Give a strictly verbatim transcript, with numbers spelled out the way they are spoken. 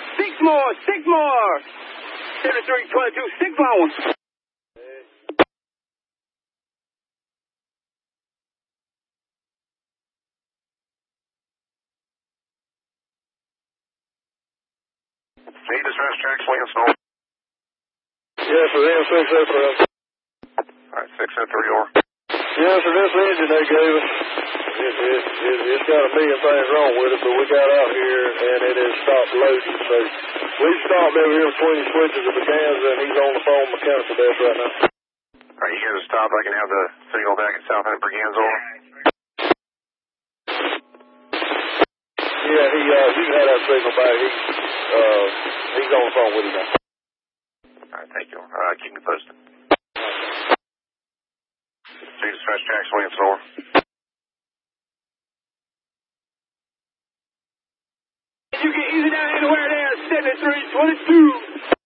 Six more, six more. seventy-three twenty-two, six more. Need dispatch tracks, Lance North. Yes, sir, M six oh three. Alright, six oh three or. Yes, sir, this engine they gave us, it, it, it, it's got a million things wrong with it, but we got out here and it has stopped loading, so we stopped over here between the switches of the cans and he's on the phone mechanical desk right now. Alright, you guys are stopped. I can have the signal back at South End Brigands over. Yeah, he, uh, you can have that signal back. He, uh, he's on the phone with you now. Alright, thank you. Uh, keep me posted. See dispatch tracks, Lance North. You can easy down anywhere there, seventy-three twenty-two.